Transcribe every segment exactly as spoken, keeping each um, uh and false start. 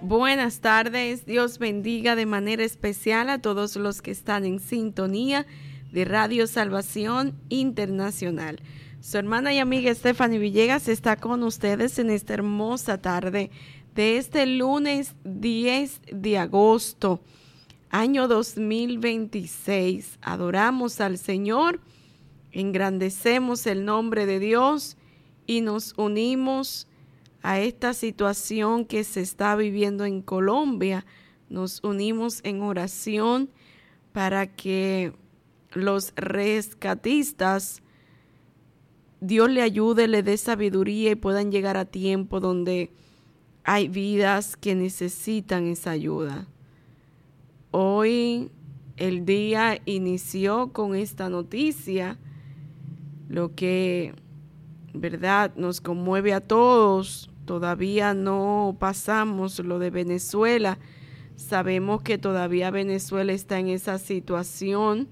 Buenas tardes, Dios bendiga de manera especial a todos los que están en sintonía de Radio Salvación Internacional. Su hermana y amiga Stephanie Villegas está con ustedes en esta hermosa tarde de este lunes diez de agosto, año dos mil veintiséis. Adoramos al Señor, engrandecemos el nombre de Dios y nos unimos a esta situación que se está viviendo en Colombia. Nos unimos en oración para que los rescatistas, Dios le ayude, le dé sabiduría y puedan llegar a tiempo donde hay vidas que necesitan esa ayuda. Hoy el día inició con esta noticia, lo que, verdad, nos conmueve a todos. Todavía no pasamos lo de Venezuela. Sabemos que todavía Venezuela está en esa situación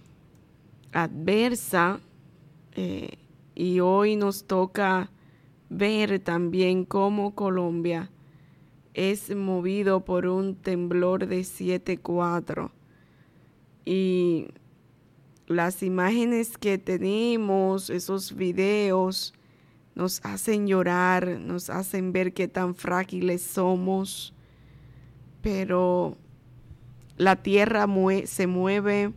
adversa eh, y hoy nos toca ver también cómo Colombia es movido por un temblor de siete punto cuatro y las imágenes que tenemos, esos videos, nos hacen llorar, nos hacen ver qué tan frágiles somos, pero la tierra mue- se mueve,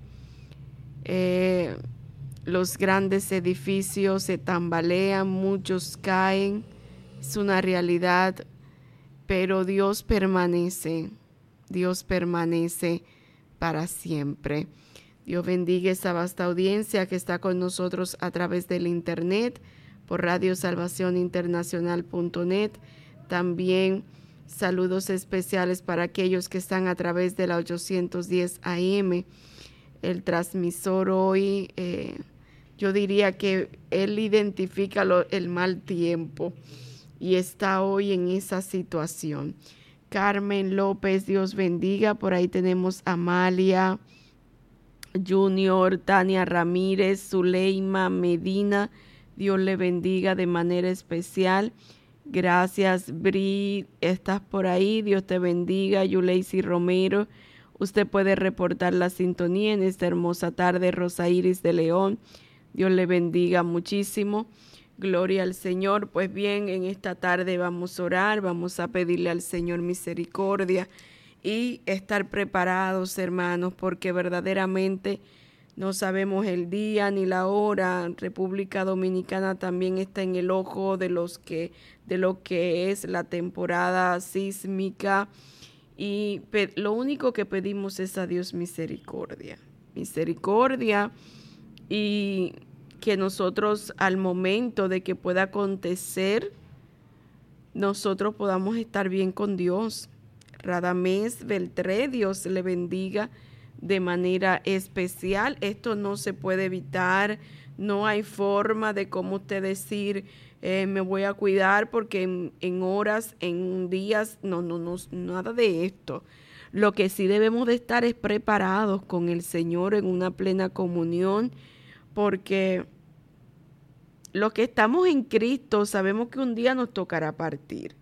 eh, los grandes edificios se tambalean, muchos caen, es una realidad, pero Dios permanece, Dios permanece para siempre. Dios bendiga esa vasta audiencia que está con nosotros a través del internet, por radio salvación internacional punto net. También saludos especiales para aquellos que están a través de la ochocientos diez A M. El transmisor hoy, eh, yo diría que él identifica lo, el mal tiempo y está hoy en esa situación. Carmen López, Dios bendiga. Por ahí tenemos a Amalia Junior, Tania Ramírez, Zuleima Medina. Dios le bendiga de manera especial. Gracias, Bri, estás por ahí. Dios te bendiga. Yuleisi Romero, usted puede reportar la sintonía en esta hermosa tarde. Rosa Iris de León, Dios le bendiga muchísimo. Gloria al Señor. Pues bien, en esta tarde vamos a orar, vamos a pedirle al Señor misericordia y estar preparados, hermanos, porque verdaderamente no sabemos el día ni la hora. República Dominicana también está en el ojo de los que de lo que es la temporada sísmica y pe- lo único que pedimos es a Dios misericordia, misericordia y que nosotros al momento de que pueda acontecer nosotros podamos estar bien con Dios. Radamés Beltré, Dios le bendiga de manera especial. Esto no se puede evitar, no hay forma de cómo usted decir eh, me voy a cuidar porque en, en horas, en días, no, no, no, nada de esto. Lo que sí debemos de estar es preparados con el Señor en una plena comunión, porque los que estamos en Cristo sabemos que un día nos tocará partir.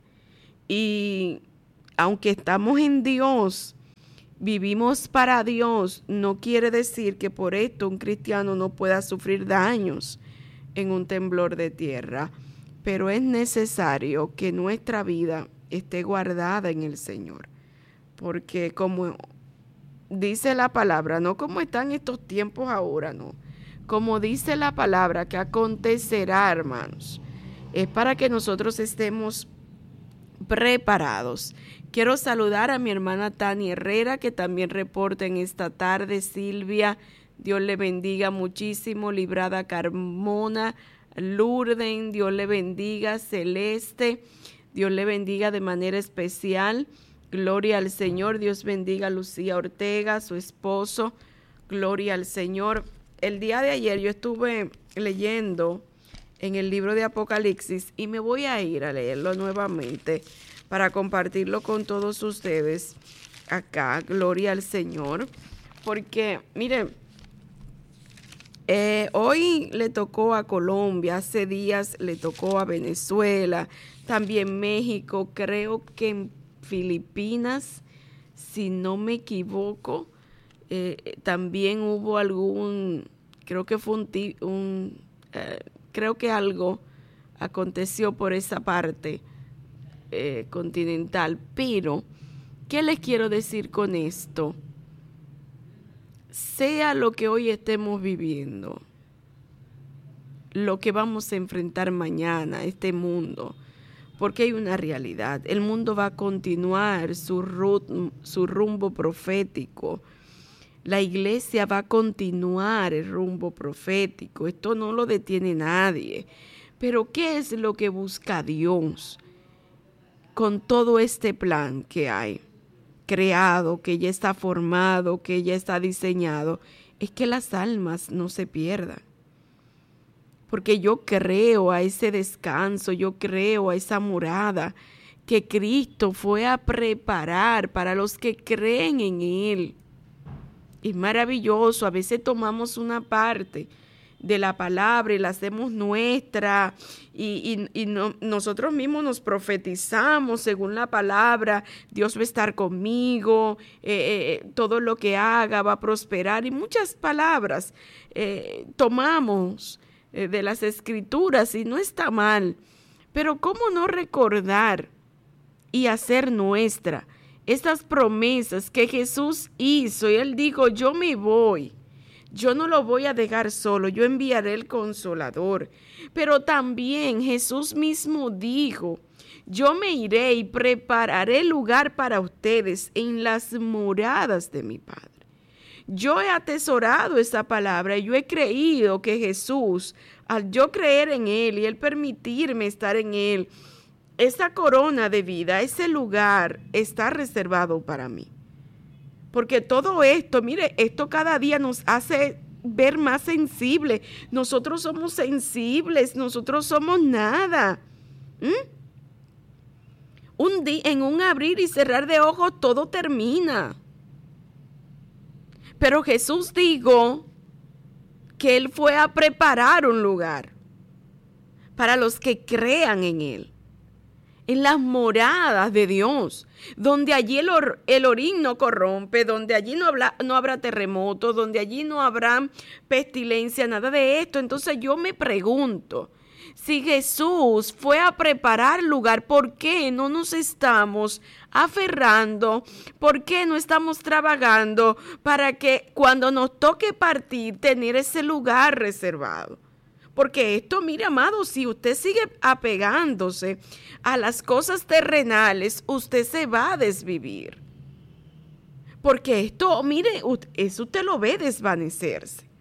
Y aunque estamos en Dios, vivimos para Dios, no quiere decir que por esto un cristiano no pueda sufrir daños en un temblor de tierra, pero es necesario que nuestra vida esté guardada en el Señor, porque como dice la palabra, no como están estos tiempos ahora, no, como dice la palabra que acontecerá, hermanos, es para que nosotros estemos preparados. Quiero saludar a mi hermana Tania Herrera, que también reporta en esta tarde. Silvia, Dios le bendiga muchísimo. Librada Carmona, Lourdes, Dios le bendiga. Celeste, Dios le bendiga de manera especial. Gloria al Señor. Dios bendiga a Lucía Ortega, su esposo. Gloria al Señor. El día de ayer yo estuve leyendo en el libro de Apocalipsis y me voy a ir a leerlo nuevamente para compartirlo con todos ustedes acá. Gloria al Señor, porque miren, eh, hoy le tocó a Colombia, hace días le tocó a Venezuela, también México, creo que en Filipinas, si no me equivoco. Eh, también hubo algún, creo que fue un, un eh, creo que algo aconteció por esa parte eh, continental. Pero, ¿qué les quiero decir con esto? Sea lo que hoy estemos viviendo, lo que vamos a enfrentar mañana, este mundo, porque hay una realidad. El mundo va a continuar su, rum- su rumbo profético. La iglesia va a continuar el rumbo profético. Esto no lo detiene nadie. Pero ¿qué es lo que busca Dios con todo este plan que hay creado, que ya está formado, que ya está diseñado? Es que las almas no se pierdan. Porque yo creo a ese descanso, yo creo a esa morada que Cristo fue a preparar para los que creen en Él. Es maravilloso. A veces tomamos una parte de la palabra y la hacemos nuestra y, y, y no, nosotros mismos nos profetizamos según la palabra. Dios va a estar conmigo, eh, eh, todo lo que haga va a prosperar, y muchas palabras eh, tomamos eh, de las escrituras, y no está mal, pero ¿cómo no recordar y hacer nuestra estas promesas que Jesús hizo? Y Él dijo: yo me voy, yo no lo voy a dejar solo, yo enviaré el Consolador. Pero también Jesús mismo dijo: yo me iré y prepararé lugar para ustedes en las moradas de mi Padre. Yo he atesorado esa palabra y yo he creído que Jesús, al yo creer en Él y Él permitirme estar en Él, esa corona de vida, ese lugar está reservado para mí. Porque todo esto, mire, esto cada día nos hace ver más sensibles. Nosotros somos sensibles, nosotros somos nada. ¿Mm? Un día, en un abrir y cerrar de ojos, todo termina. Pero Jesús dijo que Él fue a preparar un lugar para los que crean en Él, en las moradas de Dios, donde allí el, or, el orín no corrompe, donde allí no, habla, no habrá terremotos, donde allí no habrá pestilencia, nada de esto. Entonces yo me pregunto, si Jesús fue a preparar lugar, ¿por qué no nos estamos aferrando? ¿Por qué no estamos trabajando para que cuando nos toque partir, tener ese lugar reservado? Porque esto, mire, amado, si usted sigue apegándose a las cosas terrenales, usted se va a desvivir. Porque esto, mire, eso usted lo ve desvanecerse.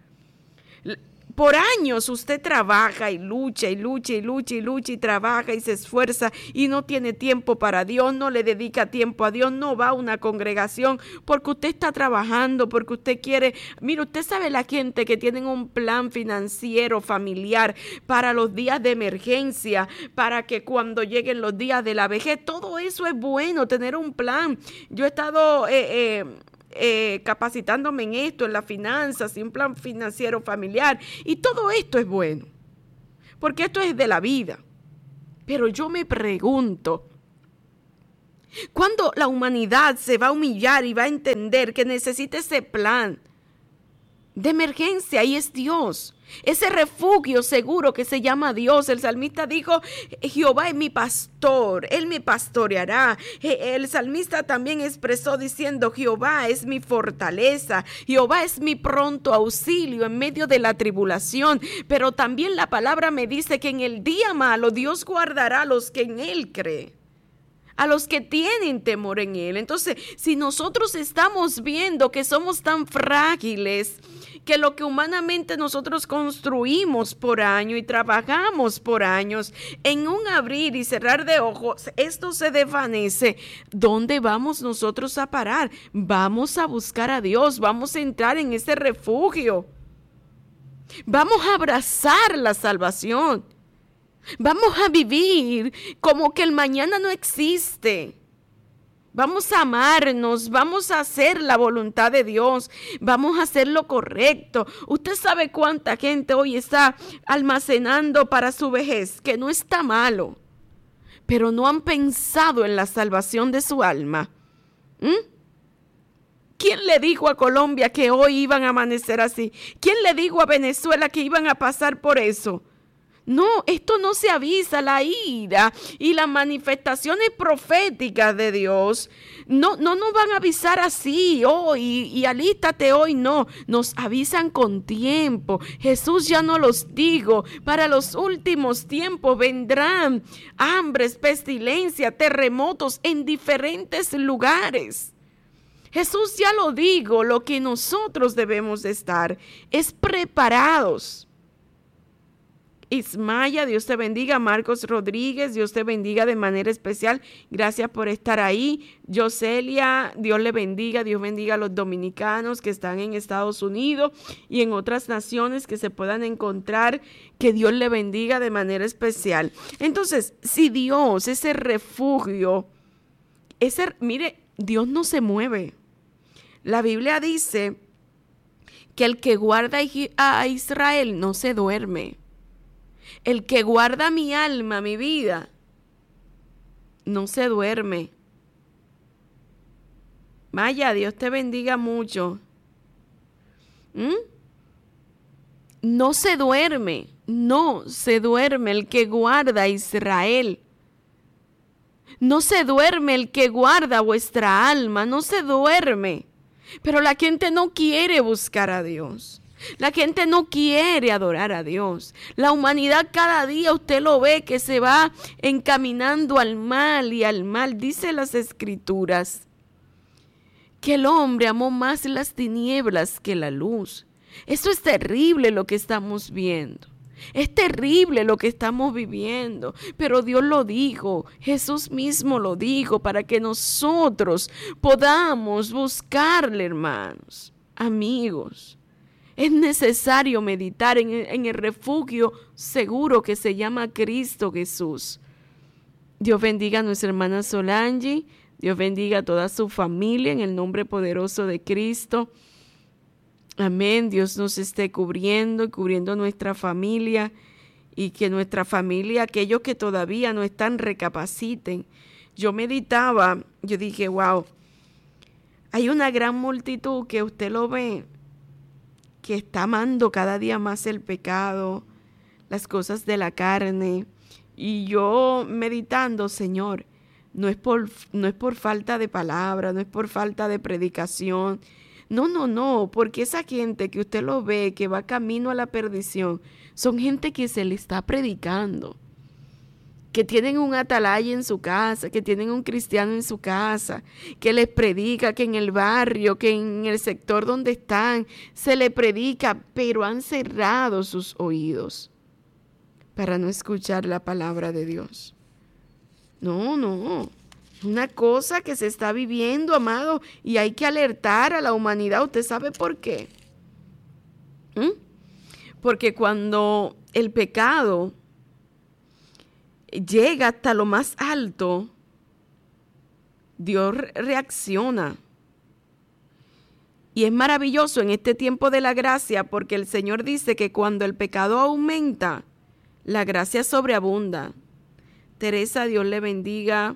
Por años usted trabaja y lucha y lucha y lucha y lucha y trabaja y se esfuerza y no tiene tiempo para Dios, no le dedica tiempo a Dios, no va a una congregación porque usted está trabajando, porque usted quiere. Mire, usted sabe la gente que tienen un plan financiero familiar para los días de emergencia, para que cuando lleguen los días de la vejez, todo eso es bueno, tener un plan. Yo he estado eh, eh, Eh, capacitándome en esto, en las finanzas, y un plan financiero familiar, y todo esto es bueno, porque esto es de la vida. Pero yo me pregunto, ¿cuándo la humanidad se va a humillar y va a entender que necesita ese plan de emergencia? Y es Dios, ese refugio seguro que se llama Dios. El salmista dijo: Jehová es mi pastor, Él me pastoreará. El salmista también expresó diciendo: Jehová es mi fortaleza, Jehová es mi pronto auxilio en medio de la tribulación. Pero también la palabra me dice que en el día malo Dios guardará a los que en Él creen, a los que tienen temor en Él. Entonces, si nosotros estamos viendo que somos tan frágiles, que lo que humanamente nosotros construimos por año y trabajamos por años, en un abrir y cerrar de ojos, esto se desvanece, ¿dónde vamos nosotros a parar? Vamos a buscar a Dios, vamos a entrar en ese refugio, vamos a abrazar la salvación. Vamos a vivir como que el mañana no existe. Vamos a amarnos, vamos a hacer la voluntad de Dios, vamos a hacer lo correcto. Usted sabe cuánta gente hoy está almacenando para su vejez, que no está malo. pero no han pensado en la salvación de su alma. ¿Mm? ¿Quién le dijo a Colombia que hoy iban a amanecer así? ¿Quién le dijo a Venezuela que iban a pasar por eso? No, esto no se avisa. La ira y las manifestaciones proféticas de Dios no, no nos van a avisar así hoy y alístate hoy, no. Nos avisan con tiempo. Jesús ya nos los dijo. Para los últimos tiempos vendrán hambres, pestilencia, terremotos en diferentes lugares. Jesús ya lo dijo. Lo que nosotros debemos de estar es preparados. Ismaya, Dios te bendiga. Marcos Rodríguez, Dios te bendiga de manera especial. Gracias por estar ahí. Yoselia, Dios le bendiga. Dios bendiga a los dominicanos que están en Estados Unidos y en otras naciones que se puedan encontrar. Que Dios le bendiga de manera especial. Entonces, si Dios, ese refugio, ese, mire, Dios no se mueve. La Biblia dice que el que guarda a Israel no se duerme. El que guarda mi alma, mi vida, no se duerme. Maya, Dios te bendiga mucho. ¿Mm? No se duerme, no se duerme el que guarda a Israel. No se duerme el que guarda vuestra alma, no se duerme. Pero la gente no quiere buscar a Dios. La gente no quiere adorar a Dios. La humanidad cada día usted lo ve que se va encaminando al mal y al mal. Dice las Escrituras que el hombre amó más las tinieblas que la luz. Eso es terrible lo que estamos viendo. Es terrible lo que estamos viviendo, pero Dios lo dijo, Jesús mismo lo dijo para que nosotros podamos buscarle, hermanos, amigos. Es necesario meditar en el, en el refugio seguro que se llama Cristo Jesús. Dios bendiga a nuestra hermana Solange. Dios bendiga a toda su familia en el nombre poderoso de Cristo. Amén. Dios nos esté cubriendo y cubriendo nuestra familia. Y que nuestra familia, aquellos que todavía no están, recapaciten. Yo meditaba, yo dije, wow, hay una gran multitud que usted lo ve, que está amando cada día más el pecado, las cosas de la carne. Y yo meditando, Señor, no es por, no es por falta de palabra, no es por falta de predicación. No, no, no, porque esa gente que usted lo ve, que va camino a la perdición, son gente que se le está predicando, que tienen un atalaya en su casa, que tienen un cristiano en su casa, que les predica, que en el barrio, que en el sector donde están, se les predica, pero han cerrado sus oídos para no escuchar la palabra de Dios. No, no, una cosa que se está viviendo, amado, y hay que alertar a la humanidad. ¿Usted sabe por qué? ¿Mm? Porque cuando el pecado llega hasta lo más alto, Dios reacciona. Y es maravilloso en este tiempo de la gracia, porque el Señor dice que cuando el pecado aumenta, la gracia sobreabunda. Teresa, Dios le bendiga.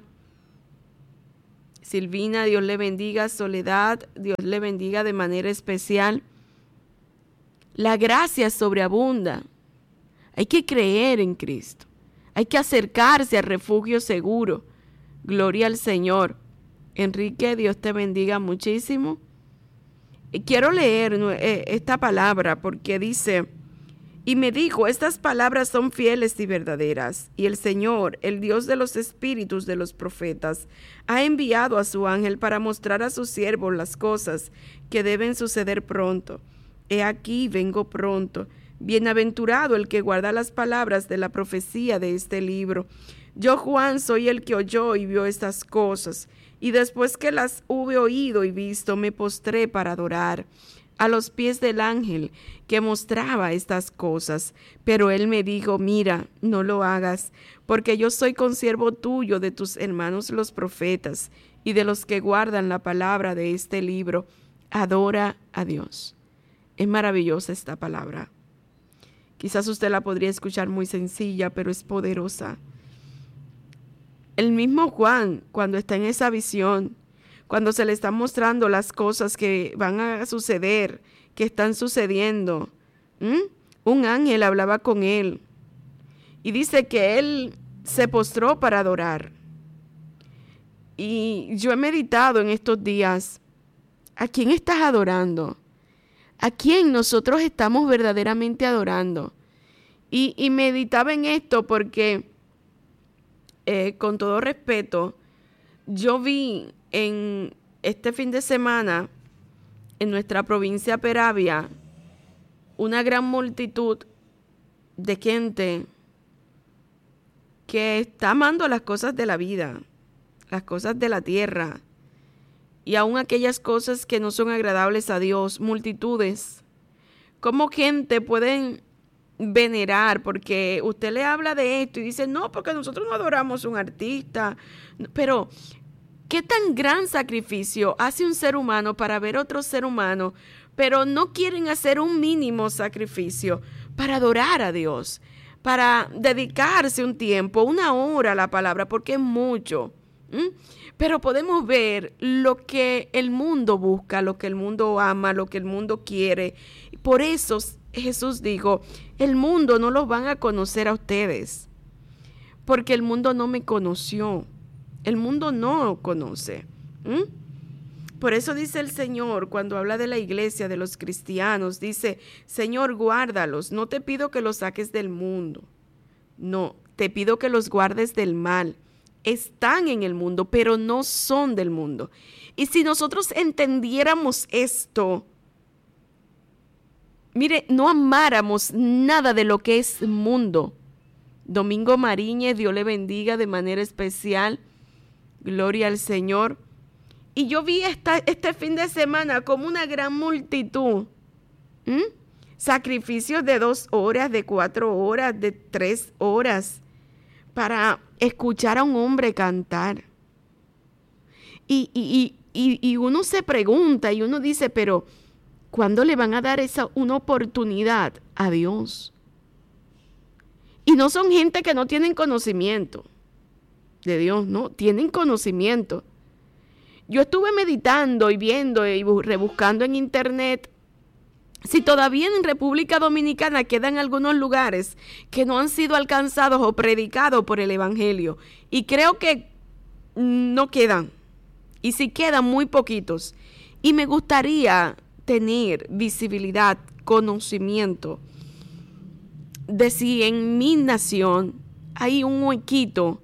Silvina, Dios le bendiga. Soledad, Dios le bendiga de manera especial. La gracia sobreabunda. Hay que creer en Cristo. Hay que acercarse al refugio seguro. Gloria al Señor. Enrique, Dios te bendiga muchísimo. Quiero leer esta palabra porque dice, y me dijo, estas palabras son fieles y verdaderas, y el Señor, el Dios de los espíritus de los profetas, ha enviado a su ángel para mostrar a sus siervos las cosas que deben suceder pronto. He aquí, vengo pronto. Bienaventurado el que guarda las palabras de la profecía de este libro. Yo, Juan, soy el que oyó y vio estas cosas, y después que las hube oído y visto, me postré para adorar a los pies del ángel que mostraba estas cosas. Pero él me dijo, mira, no lo hagas, porque yo soy consiervo tuyo de tus hermanos los profetas y de los que guardan la palabra de este libro. Adora a Dios. Es maravillosa esta palabra. Quizás usted la podría escuchar muy sencilla, pero es poderosa. El mismo Juan, cuando está en esa visión, cuando se le están mostrando las cosas que van a suceder, que están sucediendo, ¿m? Un ángel hablaba con él y dice que él se postró para adorar. Y yo he meditado en estos días, ¿a quién estás adorando? ¿A quién nosotros estamos verdaderamente adorando? Y, y meditaba en esto porque, eh, con todo respeto, yo vi en este fin de semana, en nuestra provincia Peravia, una gran multitud de gente que está amando las cosas de la vida, las cosas de la tierra, y aún aquellas cosas que no son agradables a Dios, multitudes. ¿Cómo gente pueden venerar? Porque usted le habla de esto y dice, no, porque nosotros no adoramos a un artista. Pero, ¿qué tan gran sacrificio hace un ser humano para ver otro ser humano, pero no quieren hacer un mínimo sacrificio para adorar a Dios, para dedicarse un tiempo, una hora a la palabra, porque es mucho? ¿Mm? Pero podemos ver lo que el mundo busca, lo que el mundo ama, lo que el mundo quiere. Por eso Jesús dijo, el mundo no los van a conocer a ustedes, porque el mundo no me conoció. El mundo no conoce. ¿Mm? Por eso dice el Señor, cuando habla de la iglesia, de los cristianos, dice, Señor, guárdalos, no te pido que los saques del mundo. No, te pido que los guardes del mal. Están en el mundo, pero no son del mundo. Y si nosotros entendiéramos esto, mire, no amáramos nada de lo que es mundo. Domingo Mariñez, Dios le bendiga de manera especial. Gloria al Señor. Y yo vi esta, este fin de semana como una gran multitud. ¿Mm? Sacrificios de dos horas, de cuatro horas, de tres horas, para escuchar a un hombre cantar. Y, y, y, y uno se pregunta y uno dice, pero ¿cuándo le van a dar esa una oportunidad a Dios? Y no son gente que no tienen conocimiento de Dios, no, tienen conocimiento. Yo estuve meditando y viendo y rebuscando en internet si todavía en República Dominicana quedan algunos lugares que no han sido alcanzados o predicados por el Evangelio. Y creo que no quedan. Y si quedan, muy poquitos. Y me gustaría tener visibilidad, conocimiento de si en mi nación hay un huequito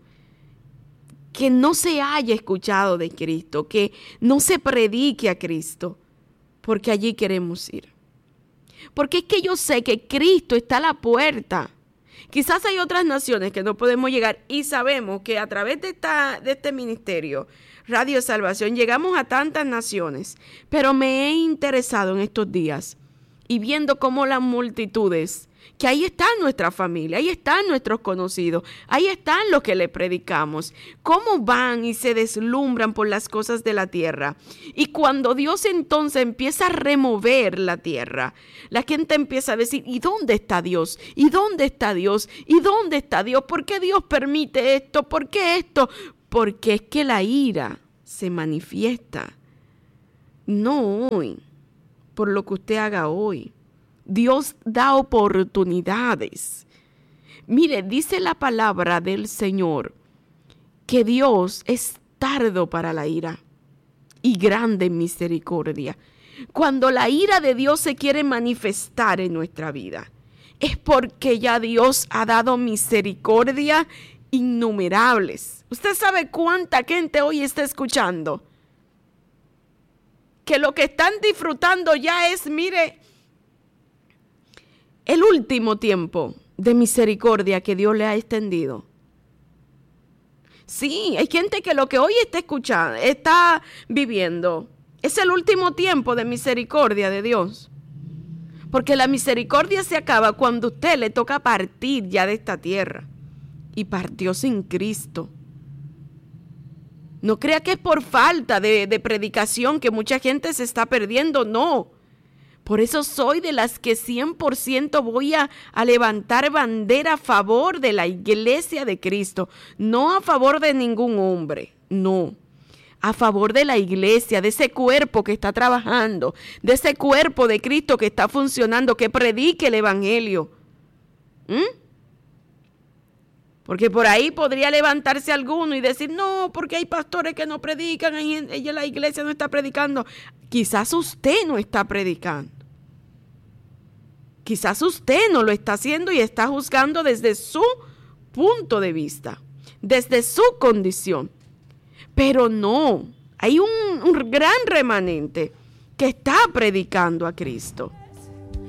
que no se haya escuchado de Cristo, que no se predique a Cristo, porque allí queremos ir. Porque es que yo sé que Cristo está a la puerta. Quizás hay otras naciones que no podemos llegar y sabemos que a través de, esta, de este ministerio, Radio Salvación, llegamos a tantas naciones. Pero me he interesado en estos días y viendo cómo las multitudes, que ahí está nuestra familia, ahí están nuestros conocidos, ahí están los que le predicamos, cómo van y se deslumbran por las cosas de la tierra. Y cuando Dios entonces empieza a remover la tierra, la gente empieza a decir, ¿y dónde está Dios? ¿Y dónde está Dios? ¿Y dónde está Dios? ¿Por qué Dios permite esto? ¿Por qué esto? Porque es que la ira se manifiesta, no hoy, por lo que usted haga hoy. Dios da oportunidades. Mire, dice la palabra del Señor que Dios es tardo para la ira y grande en misericordia. Cuando la ira de Dios se quiere manifestar en nuestra vida, es porque ya Dios ha dado misericordia innumerables. ¿Usted sabe cuánta gente hoy está escuchando? Que lo que están disfrutando ya es, mire, el último tiempo de misericordia que Dios le ha extendido. Sí, hay gente que lo que hoy está escuchando, está viviendo, es el último tiempo de misericordia de Dios. Porque la misericordia se acaba cuando a usted le toca partir ya de esta tierra. Y partió sin Cristo. No crea que es por falta de, de predicación que mucha gente se está perdiendo, no. Por eso soy de las que cien por ciento voy a, a levantar bandera a favor de la iglesia de Cristo, no a favor de ningún hombre, no. A favor de la iglesia, de ese cuerpo que está trabajando, de ese cuerpo de Cristo que está funcionando, que predique el evangelio. ¿Mm? Porque por ahí podría levantarse alguno y decir, no, porque hay pastores que no predican, ella la iglesia no está predicando. Quizás usted no está predicando. Quizás usted no lo está haciendo y está juzgando desde su punto de vista, desde su condición. Pero no, hay un, un gran remanente que está predicando a Cristo.